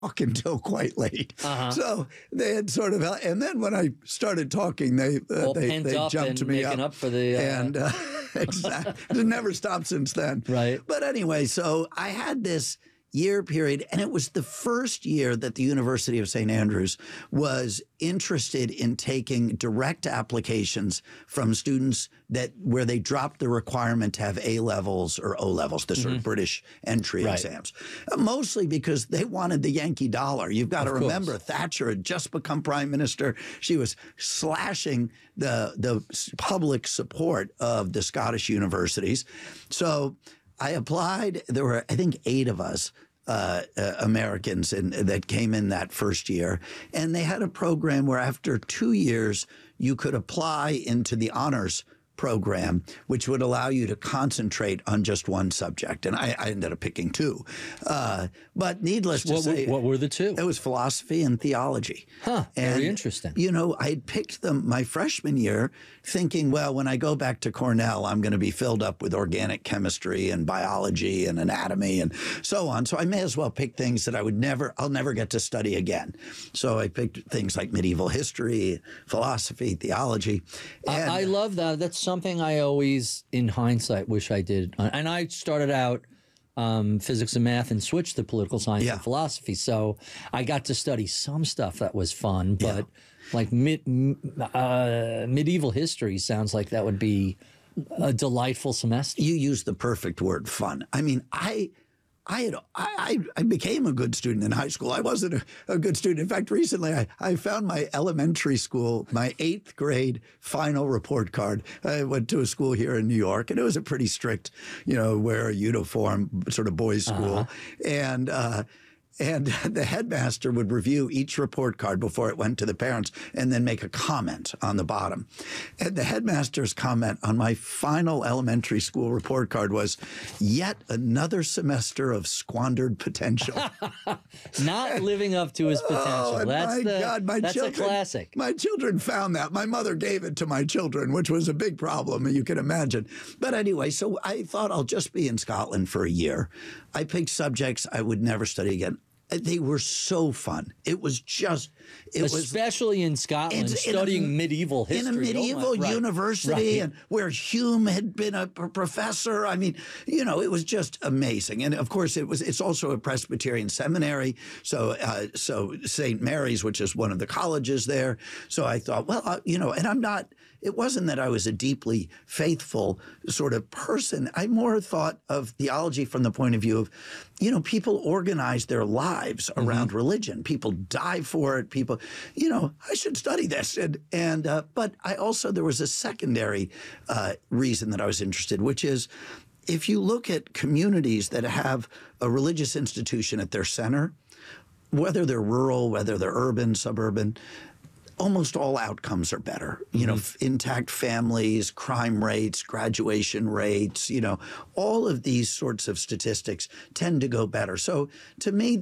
talk until quite late. So they had sort of, and then when I started talking, they jumped and me making up for the and exactly, it never stopped since then. Right. But anyway, so I had this year period, and it was the first year that the University of St. Andrews was interested in taking direct applications from students where they dropped the requirement to have A levels or O levels, the sort of British entry exams, mostly because they wanted the Yankee dollar. You've got to remember, Thatcher had just become prime minister. She was slashing the public support of the Scottish universities. So I applied. There were, I think, 8 of us, Americans that came in that first year. And they had a program where after 2 years, you could apply into the honors program, which would allow you to concentrate on just one subject. And I ended up picking 2. But needless to say— What were the 2? It was philosophy and theology. Very interesting. You know, I picked them my freshman year thinking, well, when I go back to Cornell, I'm going to be filled up with organic chemistry and biology and anatomy and so on. So I may as well pick things that I'll never get to study again. So I picked things like medieval history, philosophy, theology. And I love that. That's something I always, in hindsight, wish I did. And I started out physics and math and switched to political science and philosophy. So I got to study some stuff that was fun, but like medieval history sounds like that would be a delightful semester. You used the perfect word, fun. I mean, I became a good student in high school. I wasn't a good student. In fact, recently I found my elementary school, my 8th grade final report card. I went to a school here in New York, and it was a pretty strict, wear a uniform sort of boys' school. And the headmaster would review each report card before it went to the parents and then make a comment on the bottom. And the headmaster's comment on my final elementary school report card was, "Yet another semester of squandered potential." Not living up to his potential. Oh, that's that's a classic. My children found that. My mother gave it to my children, which was a big problem, you can imagine. But anyway, so I thought I'll just be in Scotland for a year. I picked subjects I would never study again. They were so fun. It was just, especially in Scotland, studying medieval history. In a medieval university, and where Hume had been a professor. I mean, it was just amazing. And of course, it's also a Presbyterian seminary. So St. Mary's, which is one of the colleges there. So I thought, well, and I'm not. It wasn't that I was a deeply faithful sort of person. I more thought of theology from the point of view of, people organize their lives around religion. People die for it. People, I should study this. But there was a secondary reason that I was interested, which is, if you look at communities that have a religious institution at their center, whether they're rural, whether they're urban, suburban, almost all outcomes are better. Intact families, crime rates, graduation rates, all of these sorts of statistics tend to go better. So to me,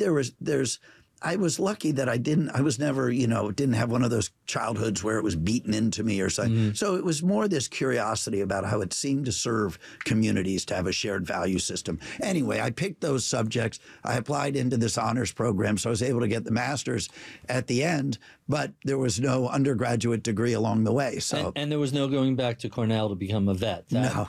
I was lucky that I was never, didn't have one of those childhoods where it was beaten into me or something. So it was more this curiosity about how it seemed to serve communities to have a shared value system. Anyway, I picked those subjects. I applied into this honors program, so I was able to get the master's at the end, but there was no undergraduate degree along the way. So and there was no going back to Cornell to become a vet.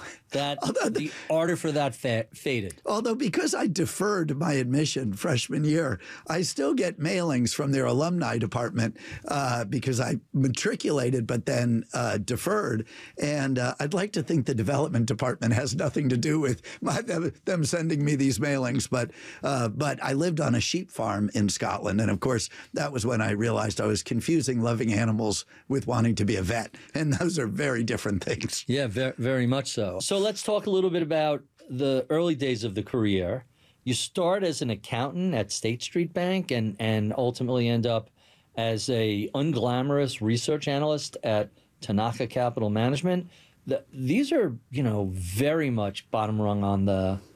The order for that faded. Although because I deferred my admission freshman year, I still get mailings from their alumni department because I matriculated but then deferred. And I'd like to think the development department has nothing to do with them sending me these mailings. But I lived on a sheep farm in Scotland. And of course, that was when I realized I was confusing loving animals with wanting to be a vet. And those are very different things. Yeah, very, very much so. So let's talk a little bit about the early days of the career. You start as an accountant at State Street Bank and ultimately end up as a unglamorous research analyst at Tanaka Capital Management. These are, very much bottom rung on the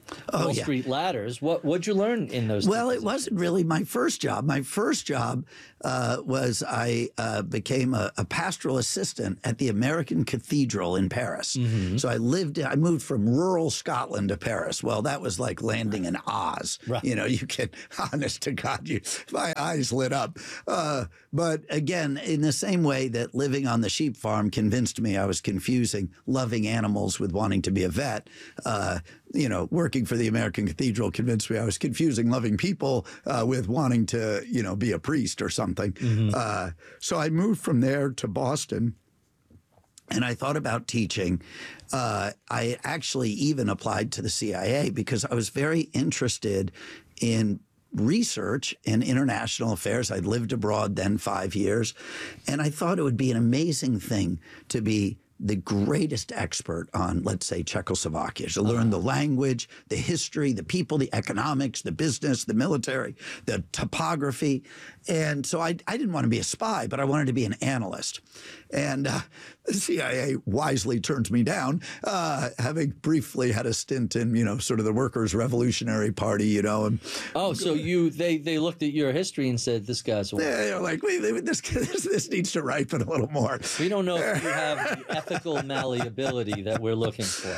Wall Street ladders. What'd you learn in those? Well, it wasn't really my first job. My first job was I became a pastoral assistant at the American Cathedral in Paris. Mm-hmm. So I moved from rural Scotland to Paris. Well, that was like landing in Oz. Right. You know, you can, honest to God, my eyes lit up. But again, in the same way that living on the sheep farm convinced me I was confusing loving animals with wanting to be a vet, you know, working for the American Cathedral convinced me I was confusing loving people with wanting to, you know, be a priest or something. Mm-hmm. So I moved from there to Boston, and I thought about teaching. I actually even applied to the CIA because I was very interested in research and international affairs. I'd lived abroad then 5 years, and I thought it would be an amazing thing to be the greatest expert on, let's say, Czechoslovakia, to learn the language, the history, the people, the economics, the business, the military, the topography. And so I didn't want to be a spy, but I wanted to be an analyst. And the CIA wisely turned me down, having briefly had a stint in, you know, sort of the Workers' Revolutionary Party, you know. And so they looked at your history and said, this guy's a they're like, wait, this needs to ripen a little more. We don't know if you have the ethical malleability that we're looking for.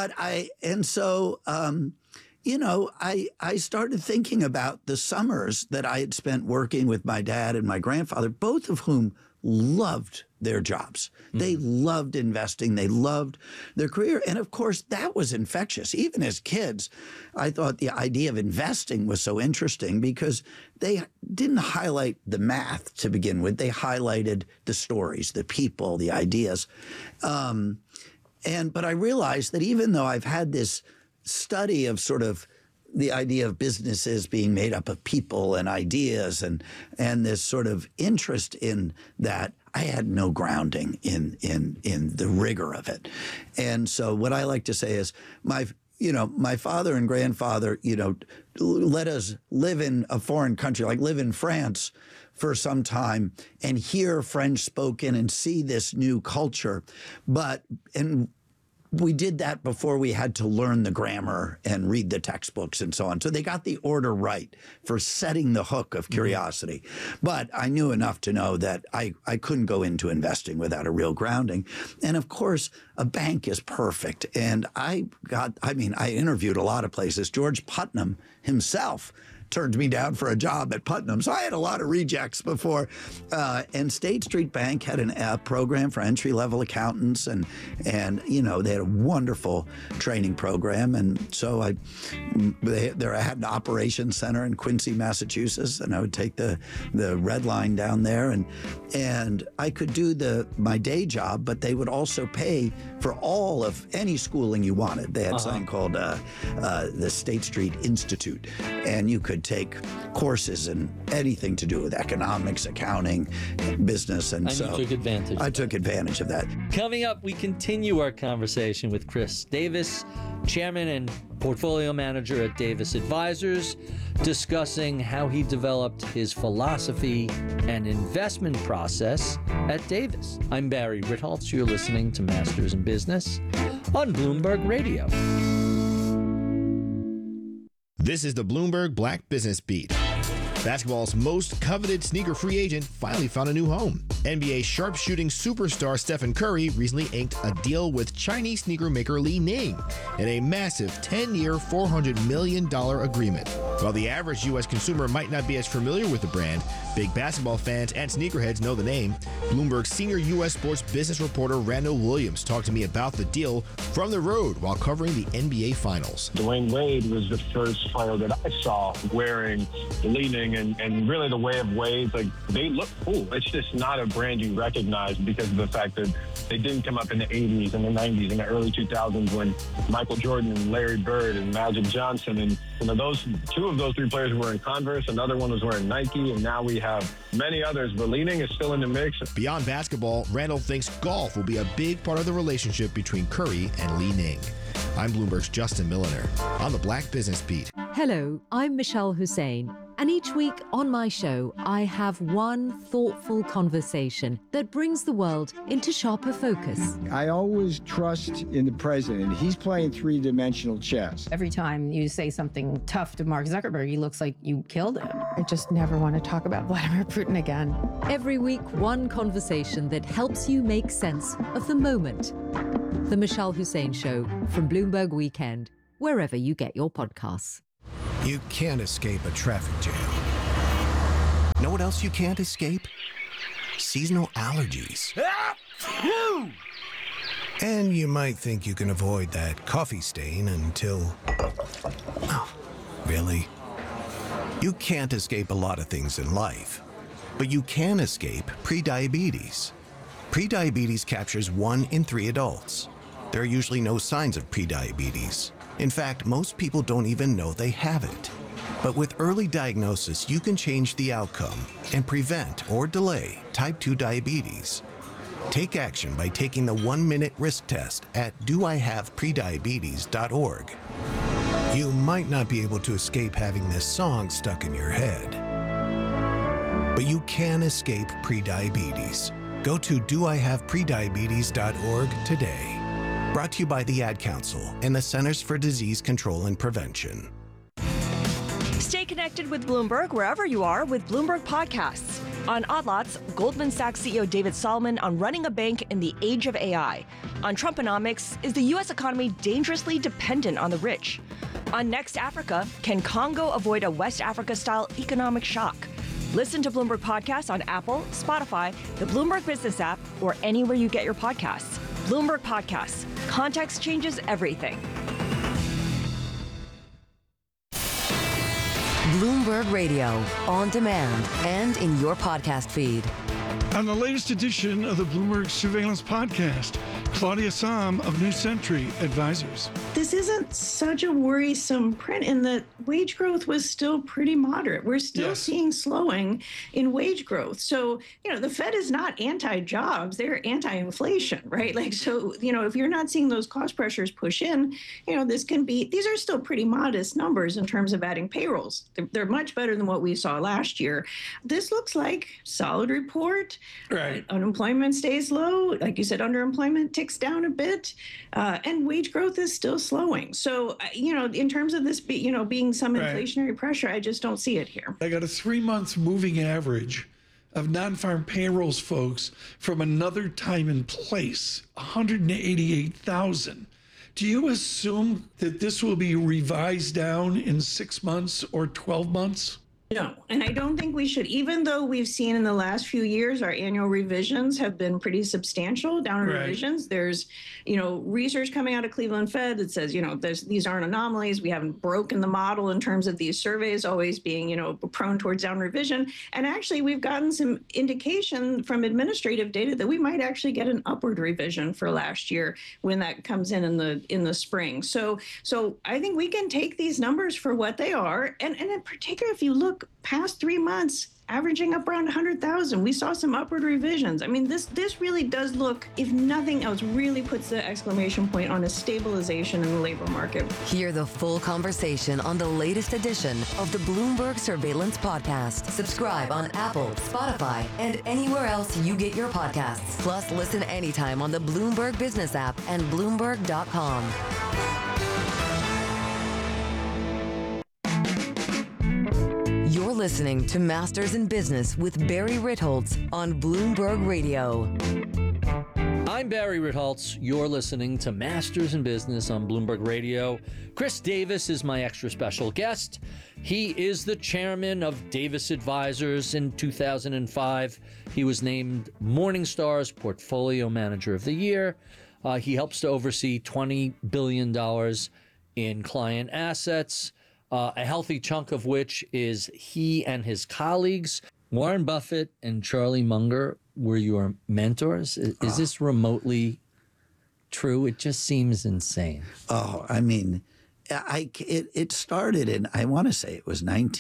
You know, I started thinking about the summers that I had spent working with my dad and my grandfather, both of whom loved their jobs. Mm-hmm. They loved investing. They loved their career. And of course, that was infectious. Even as kids, I thought the idea of investing was so interesting because they didn't highlight the math to begin with. They highlighted the stories, the people, the ideas. But I realized that even though I've had this study of sort of the idea of businesses being made up of people and ideas and this sort of interest in that, I had no grounding in the rigor of it. And so what I like to say is my father and grandfather, you know, let us live in a foreign country, like live in France for some time and hear French spoken and see this new culture. And we did that before we had to learn the grammar and read the textbooks and so on. So they got the order right for setting the hook of curiosity. Mm-hmm. But I knew enough to know that I couldn't go into investing without a real grounding. And of course, a bank is perfect. And I interviewed a lot of places. George Putnam himself turned me down for a job at Putnam. So I had a lot of rejects before. And State Street Bank had a program for entry-level accountants, and you know, they had a wonderful training program. And so I had an operations center in Quincy, Massachusetts, and I would take the red line down there, and I could do my day job, but they would also pay for all of any schooling you wanted. They had something called the State Street Institute, and you could take courses in anything to do with economics, accounting, business, and so you took advantage. I took advantage of that. Coming up, we continue our conversation with Chris Davis, chairman and portfolio manager at Davis Advisors, discussing how he developed his philosophy and investment process at Davis. I'm Barry Ritholtz. You're listening to Masters in Business on Bloomberg Radio. This is the Bloomberg Black Business Beat. Basketball's most coveted sneaker free agent finally found a new home. NBA sharpshooting superstar Stephen Curry recently inked a deal with Chinese sneaker maker Li Ning in a massive 10-year, $400 million agreement. While the average U.S. consumer might not be as familiar with the brand, big basketball fans and sneakerheads know the name. Bloomberg's senior U.S. sports business reporter Randall Williams talked to me about the deal from the road while covering the NBA Finals. Dwayne Wade was the first player that I saw wearing the Li Ning, and really the way of Wade, like, they look cool. It's just not a brand you recognize because of the fact that they didn't come up in the 80s and the 90s and the early 2000s when Michael Jordan and Larry Bird and Magic Johnson, and two of those three players were wearing Converse, another one was wearing Nike, and now we have many others, but Li Ning is still in the mix. Beyond basketball, Randall thinks golf will be a big part of the relationship between Curry and Li Ning. I'm Bloomberg's Justin Milliner on the Black Business Beat. Hello, I'm Michelle Hussein, And each week on my show, I have one thoughtful conversation that brings the world into sharper focus. I always trust in the president. He's playing three-dimensional chess. Every time you say something tough to Mark Zuckerberg, he looks like you killed him. I just never want to talk about Vladimir Putin again. Every week, one conversation that helps you make sense of the moment. The Michelle Hussein Show from Bloomberg Weekend, wherever you get your podcasts. You can't escape a traffic jam. Know what else you can't escape? Seasonal allergies. And you might think you can avoid that coffee stain until... Oh, really? You can't escape a lot of things in life, but you can escape prediabetes. Prediabetes captures 1 in 3 adults. There are usually no signs of prediabetes. In fact, most people don't even know they have it. But with early diagnosis, you can change the outcome and prevent or delay type 2 diabetes. Take action by taking the 1-minute risk test at doihaveprediabetes.org. You might not be able to escape having this song stuck in your head, but you can escape prediabetes. Go to doihaveprediabetes.org today. Brought to you by the Ad Council and the Centers for Disease Control and Prevention. Stay connected with Bloomberg wherever you are with Bloomberg Podcasts. On Odd Lots, Goldman Sachs CEO David Solomon on running a bank in the age of AI. On Trumponomics, is the U.S. economy dangerously dependent on the rich? On Next Africa, can Congo avoid a West Africa-style economic shock? Listen to Bloomberg Podcasts on Apple, Spotify, the Bloomberg Business app, or anywhere you get your podcasts. Bloomberg Podcasts. Context changes everything. Bloomberg Radio, on demand and in your podcast feed. On the latest edition of the Bloomberg Surveillance Podcast, Claudia Sahm of New Century Advisors. This isn't such a worrisome print in that wage growth was still pretty moderate. We're still seeing slowing in wage growth. So, the Fed is not anti-jobs, they're anti-inflation, right? So, if you're not seeing those cost pressures push in, these are still pretty modest numbers in terms of adding payrolls. They're much better than what we saw last year. This looks like solid report. Right. Unemployment stays low. Like you said, underemployment ticks down a bit, and wage growth is still slowing. So, in terms of this, being some inflationary pressure, I just don't see it here. I got a 3-month moving average of non-farm payrolls, folks, from another time and place, 188,000. Do you assume that this will be revised down in 6 months or 12 months? No, and I don't think we should, even though we've seen in the last few years, our annual revisions have been pretty substantial, downward revisions. There's, research coming out of Cleveland Fed that says, these aren't anomalies. We haven't broken the model in terms of these surveys always being, prone towards downward revision. And actually, we've gotten some indication from administrative data that we might actually get an upward revision for last year when that comes in the spring. So I think we can take these numbers for what they are. And in particular, if you look past 3 months, averaging up around 100,000. We saw some upward revisions. I mean, this really does look, if nothing else, really puts the exclamation point on a stabilization in the labor market. Hear the full conversation on the latest edition of the Bloomberg Surveillance Podcast. Subscribe on Apple, Spotify, and anywhere else you get your podcasts. Plus, listen anytime on the Bloomberg Business app and Bloomberg.com. You're listening to Masters in Business with Barry Ritholtz on Bloomberg Radio. I'm Barry Ritholtz. You're listening to Masters in Business on Bloomberg Radio. Chris Davis is my extra special guest. He is the chairman of Davis Advisors. In 2005, he was named Morningstar's Portfolio Manager of the Year. He helps to oversee $20 billion in client assets. A healthy chunk of which is he and his colleagues. Warren Buffett and Charlie Munger were your mentors. Is this remotely true? It just seems insane. Oh, I mean, it started in, I want to say it was might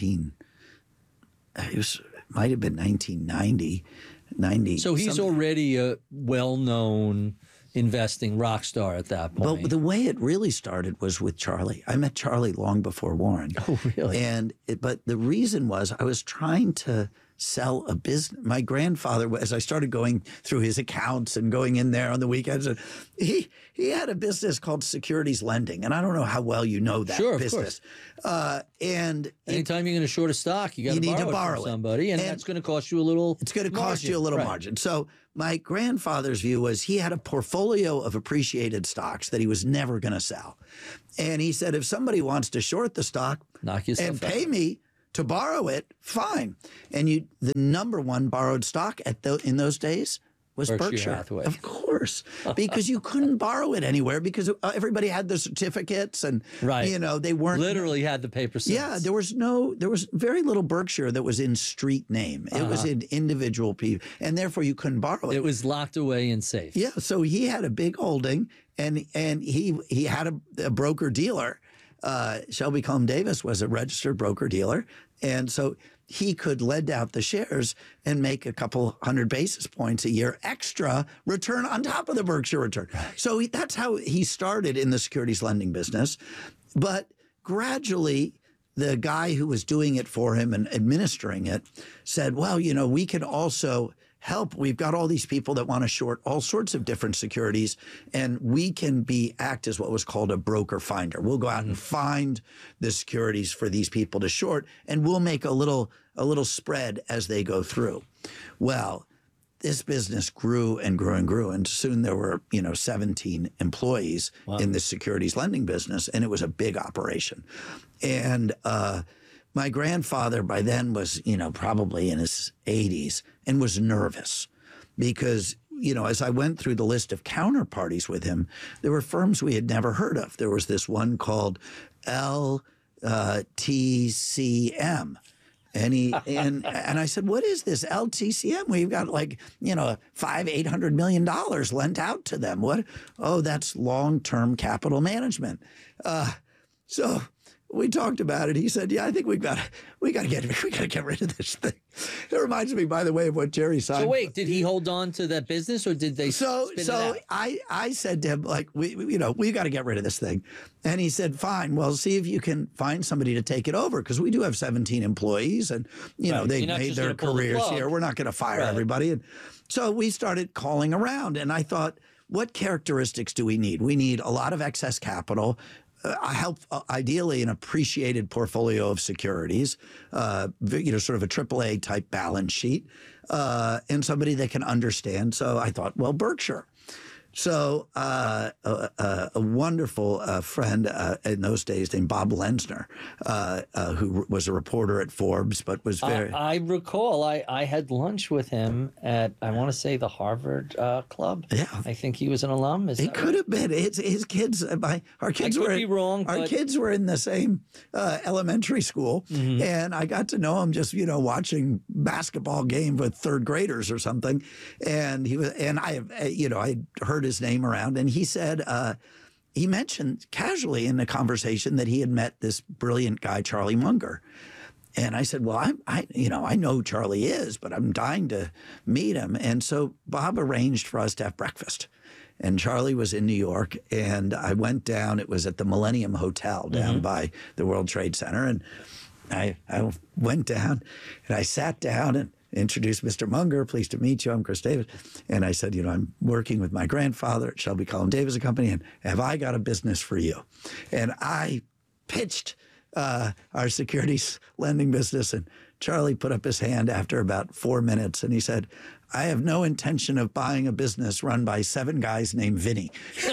have been 1990. So he's already a well-known investing rock star at that point. But the way it really started was with Charlie. I met Charlie long before Warren. Oh, really? But the reason was I was trying to sell a business. My grandfather, as I started going through his accounts and going in there on the weekends, he had a business called securities lending, and I don't know how well you know that business. And anytime you're going to short a stock, you need to borrow it from somebody, and that's going to cost you a little. It's going to cost you a little margin. So my grandfather's view was he had a portfolio of appreciated stocks that he was never going to sell, and he said if somebody wants to short the stock and pay me to borrow it, fine. And the number one borrowed stock in those days was Berkshire. Hathaway. Of course, because you couldn't borrow it anywhere because everybody had the certificates and they weren't literally had the paper sales. Yeah, there was very little Berkshire that was in street name. It was in individual people, and therefore you couldn't borrow it. It was locked away in safe. Yeah, so he had a big holding, and he had a broker dealer. Shelby Cullom Davis was a registered broker dealer, and so he could lend out the shares and make a couple 100 basis points a year extra return on top of the Berkshire return. Right. So that's how he started in the securities lending business. But gradually, the guy who was doing it for him and administering it said, well, we can also help. We've got all these people that want to short all sorts of different securities, and we can act as what was called a broker finder. We'll go out and find the securities for these people to short, and we'll make a little spread as they go through. Well, this business grew and grew and grew, and soon there were 17 employees in the securities lending business, and it was a big operation. And my grandfather by then was, probably in his 80s and was nervous because, as I went through the list of counterparties with him, there were firms we had never heard of. There was this one called LTCM. And I said, what is this LTCM? We've got $500-800 million lent out to them. What? Oh, that's long-term capital management. So we talked about it. He said, "Yeah, I think we got to get rid of this thing." It reminds me, by the way, of what Jerry Seinfeld. So wait, did he hold on to that business, or did they? So spin it out? I said to him, we got to get rid of this thing, and he said, "Fine. Well, see if you can find somebody to take it over because we do have 17 employees, and they made their careers here. We're not going to fire everybody." And so we started calling around, and I thought, what characteristics do we need? We need a lot of excess capital. Ideally an appreciated portfolio of securities, sort of a AAA type balance sheet, and somebody that can understand. So I thought, well, Berkshire. So a wonderful friend in those days named Bob Lenzner, who was a reporter at Forbes, but was very... I recall I had lunch with him at, I want to say, the Harvard Club. Yeah. I think he was an alum. He could have been. His kids, our kids were... I could be wrong, Our kids were in the same elementary school, and I got to know him just, watching basketball game with third graders or something, and I heard his name around, and he said he mentioned casually in the conversation that he had met this brilliant guy, Charlie Munger. And I said, well, I know who Charlie is, but I'm dying to meet him. And so Bob arranged for us to have breakfast. And Charlie was in New York, and I went down. It was at the Millennium Hotel down by the World Trade Center. And I went down, and I sat down and introduced Mr. Munger. Pleased to meet you. I'm Chris Davis. And I said, I'm working with my grandfather at Shelby Cullom Davis & Company, and have I got a business for you? And I pitched our securities lending business, and Charlie put up his hand after about 4 minutes, and he said, I have no intention of buying a business run by 7 guys named Vinny.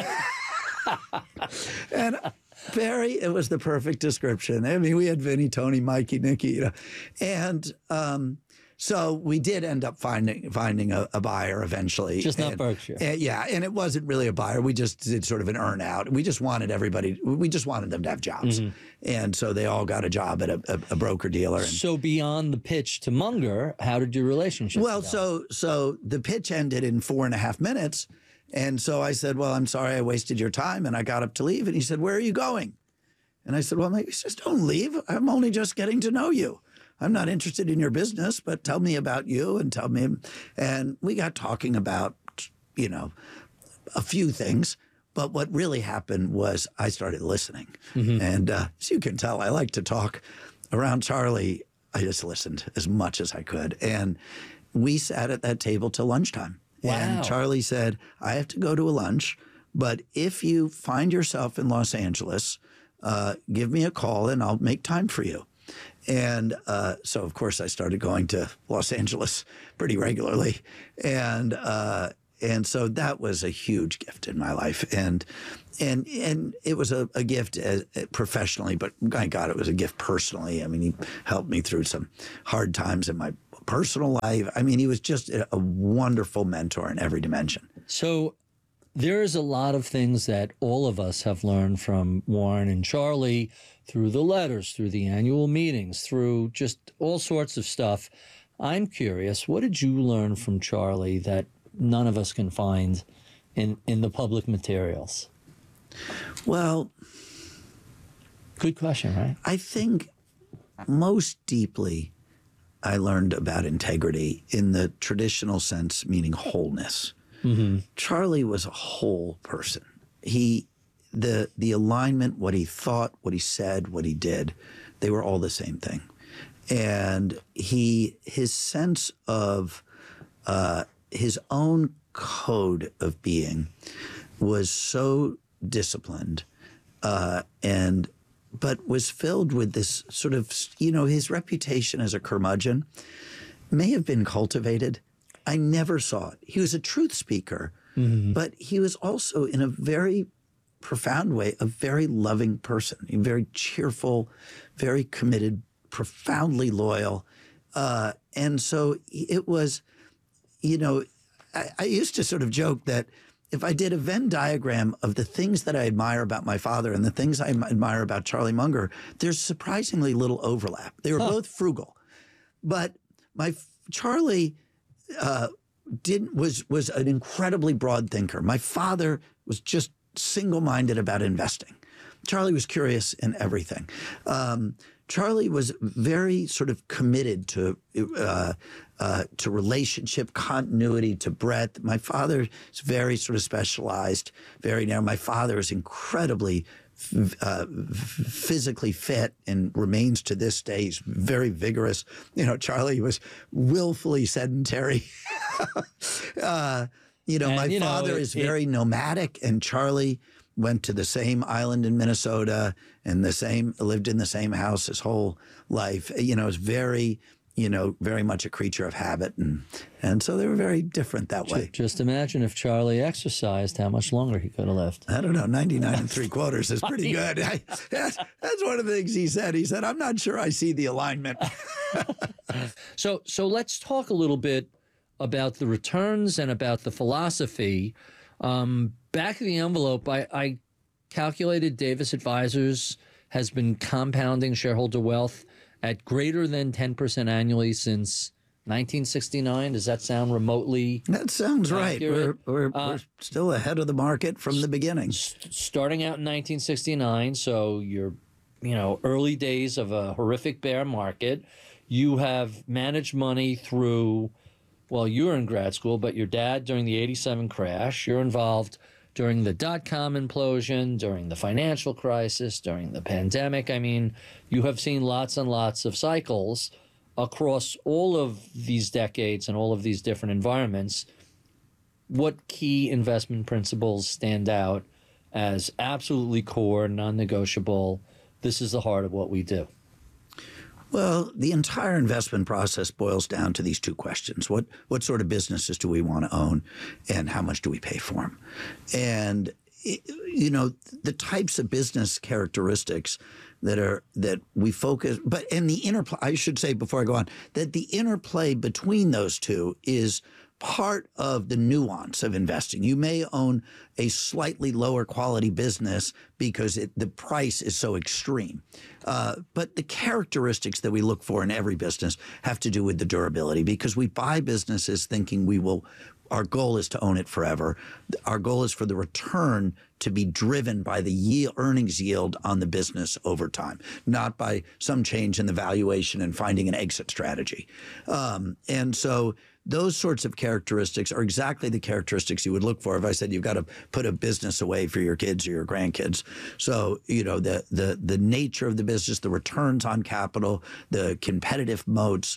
And Barry, it was the perfect description. I mean, we had Vinny, Tony, Mikey, Nicky, and so we did end up finding a buyer eventually. Just not Berkshire. Yeah, and it wasn't really a buyer. We just did sort of an earn out. We just wanted them to have jobs. And so they all got a job at a broker dealer. So beyond the pitch to Munger, how did your relationship Well, so the pitch ended in 4.5 minutes. And so I said, well, I'm sorry I wasted your time. And I got up to leave. And he said, where are you going? And I said, well, he says, don't leave. I'm only just getting to know you. I'm not interested in your business, but tell me about you and tell me. And we got talking about, a few things. But what really happened was I started listening. And as you can tell, I like to talk. Around Charlie, I just listened as much as I could. And we sat at that table till lunchtime. Wow. And Charlie said, I have to go to a lunch, but if you find yourself in Los Angeles, give me a call and I'll make time for you. And so, of course, I started going to Los Angeles pretty regularly. And so that was a huge gift in my life. And it was a gift professionally, but my God, it was a gift personally. I mean, he helped me through some hard times in my personal life. I mean, he was just a wonderful mentor in every dimension. So there's a lot of things that all of us have learned from Warren and Charlie through the letters, through the annual meetings, through just all sorts of stuff. I'm curious, what did you learn from Charlie that none of us can find in the public materials? Well, good question, right? I think most deeply I learned about integrity in the traditional sense, meaning wholeness. Charlie was a whole person. The alignment, what he thought, what he said, what he did, they were all the same thing. And his sense of his own code of being was so disciplined, but was filled with this sort of, his reputation as a curmudgeon may have been cultivated. I never saw it. He was a truth speaker, but he was also, in a very profound way, a very loving person, very cheerful, very committed, profoundly loyal. And so it was, I used to sort of joke that if I did a Venn diagram of the things that I admire about my father and the things I admire about Charlie Munger, there's surprisingly little overlap. They were both frugal, but Charlie was an incredibly broad thinker. My father was just single-minded about investing. Charlie was curious in everything. Charlie was very sort of committed to relationship continuity, to breadth. My father is very sort of specialized, very narrow. My father is incredibly physically fit and remains to this day. He's very vigorous. Charlie was willfully sedentary. My father is very nomadic, and Charlie went to the same island in Minnesota and lived in the same house his whole life. Is very much a creature of habit. And so they were very different that way. Just imagine if Charlie exercised, how much longer he could have lived. I don't know. 99 3/4 is pretty good. That's one of the things he said. He said, I'm not sure I see the alignment. So let's talk a little bit about the returns and about the philosophy. Back of the envelope, I calculated Davis Advisors has been compounding shareholder wealth at greater than 10% annually since 1969. Does that sound remotely? That sounds right. We're still ahead of the market from the beginning. Starting out in 1969, so you're, early days of a horrific bear market. You have managed money through, well, you were in grad school, but your dad during the 87 crash. You're involved during the dot-com implosion, during the financial crisis, during the pandemic. I mean, you have seen lots and lots of cycles across all of these decades and all of these different environments. What key investment principles stand out as absolutely core, non-negotiable? This is the heart of what we do. Well, the entire investment process boils down to these two questions. What sort of businesses do we want to own, and how much do we pay for them? And, the types of business characteristics that we focus, and the interplay, I should say before I go on, that the interplay between those two is part of the nuance of investing. You may own a slightly lower quality business because the price is so extreme. But the characteristics that we look for in every business have to do with the durability, because we buy businesses thinking we will our goal is to own it forever. Our goal is for the return to be driven by the earnings yield on the business over time, not by some change in the valuation and finding an exit strategy. And so those sorts of characteristics are exactly the characteristics you would look for if I said you've got to put a business away for your kids or your grandkids. So, the nature of the business, the returns on capital, the competitive moats,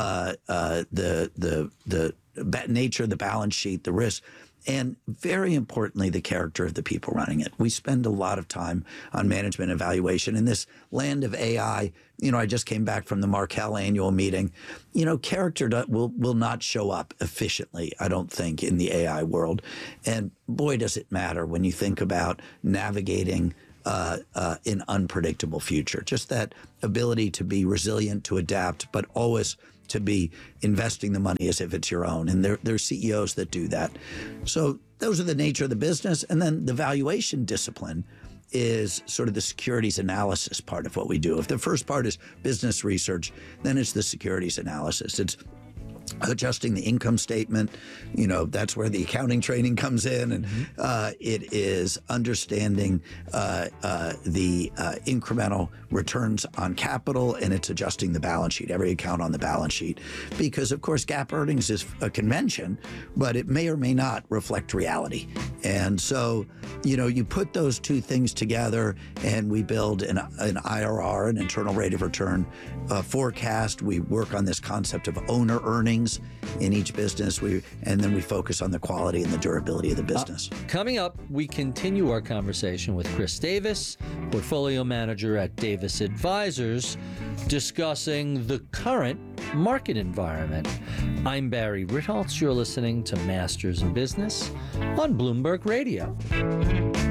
the nature of the balance sheet, the risk, and very importantly, the character of the people running it. We spend a lot of time on management evaluation. In this land of AI, I just came back from the Markel annual meeting. Character will not show up efficiently, I don't think, in the AI world. And boy, does it matter when you think about navigating an unpredictable future. Just that ability to be resilient, to adapt, but always to be investing the money as if it's your own. And there are CEOs that do that. So those are the nature of the business. And then the valuation discipline is sort of the securities analysis part of what we do. If the first part is business research, then it's the securities analysis. It's adjusting the income statement, that's where the accounting training comes in, and it is understanding the incremental returns on capital, and it's adjusting the balance sheet, every account on the balance sheet, because of course GAAP earnings is a convention, but it may or may not reflect reality. And so, you put those two things together, and we build an IRR, an internal rate of return forecast. We work on this concept of owner earnings in each business, and then we focus on the quality and the durability of the business. Coming up, we continue our conversation with Chris Davis, portfolio manager at Davis Advisors, discussing the current market environment. I'm Barry Ritholtz. You're listening to Masters in Business on Bloomberg Radio.